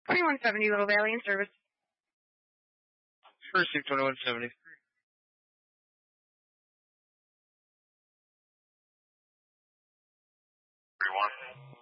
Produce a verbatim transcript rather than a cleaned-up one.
twenty-one seventy Little Valley in service. First Chief twenty-one seventy. three one.